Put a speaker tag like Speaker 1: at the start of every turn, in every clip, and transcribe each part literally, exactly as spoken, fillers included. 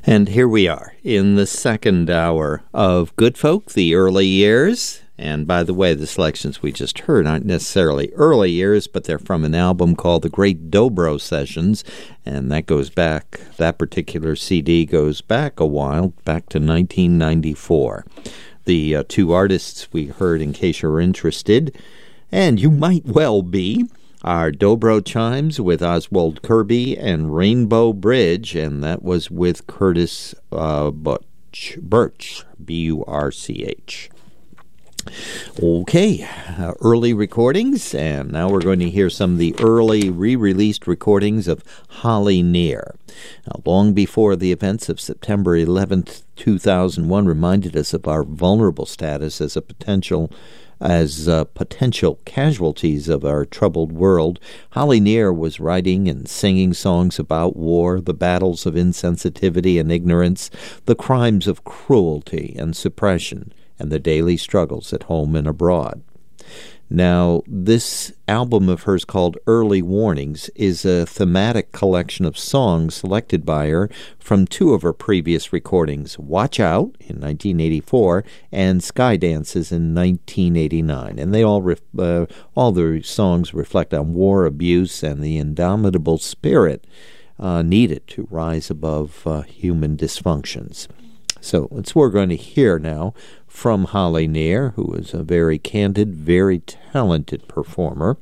Speaker 1: And here we are in the second hour of Good Folk, the early years. And by the way, the selections we just heard aren't necessarily early years, but they're from an album called The Great Dobro Sessions. And that goes back, that particular C D goes back a while, back to nineteen ninety-four. The uh, two artists we heard, in case you're interested, and you might well be, are Dobro Chimes with Oswald Kirby and Rainbow Bridge, and that was with Curtis uh, Butch, Birch, B U R C H. Okay, uh, early recordings, and now we're going to hear some of the early re-released recordings of Holly Near. Now, long before the events of September eleventh, two thousand one reminded us of our vulnerable status as a potential As uh, potential casualties of our troubled world, Holly Near was writing and singing songs about war, the battles of insensitivity and ignorance, the crimes of cruelty and suppression, and the daily struggles at home and abroad. Now, this album of hers called Early Warnings is a thematic collection of songs selected by her from two of her previous recordings, Watch Out in nineteen eighty-four and Sky Dances in nineteen eighty-nine. And they all, ref- uh, all the songs reflect on war, abuse, and the indomitable spirit uh, needed to rise above uh, human dysfunctions. So that's what we're going to hear now from Holly Near, who is a very candid, very talented performer.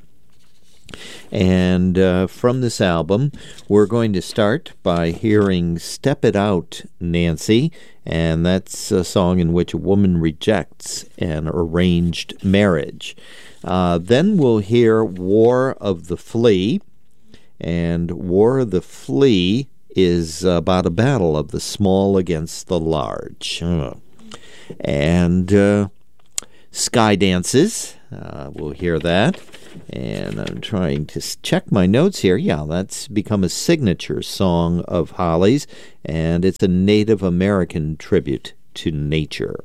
Speaker 1: And uh, from this album, we're going to start by hearing Step It Out, Nancy, and that's a song in which a woman rejects an arranged marriage. Uh, then we'll hear War of the Flea, and War of the Flea is about a battle of the small against the large. Uh, and uh, Sky Dances, uh, we'll hear that. And I'm trying to check my notes here. Yeah, that's become a signature song of Holly's, and it's a Native American tribute to nature.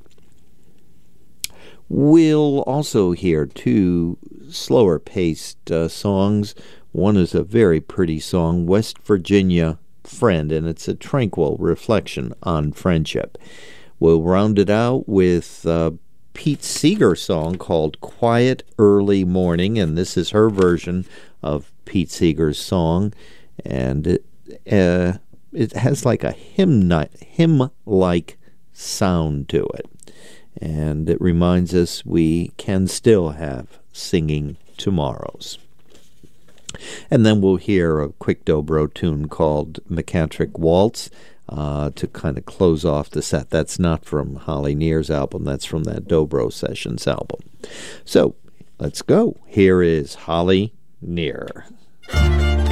Speaker 1: We'll also hear two slower-paced uh, songs. One is a very pretty song, West Virginia Friend, and it's a tranquil reflection on friendship. We'll round it out with uh, Pete Seeger's song called Quiet Early Morning, and this is her version of Pete Seeger's song, and it, uh, it has like a hymn hymn-like sound to it, and it reminds us we can still have singing tomorrows. And then we'll hear a quick dobro tune called McCantrick Waltz uh, to kind of close off the set. That's not from Holly Near's album. That's from that Dobro Sessions album. So let's go. Here is Holly Near.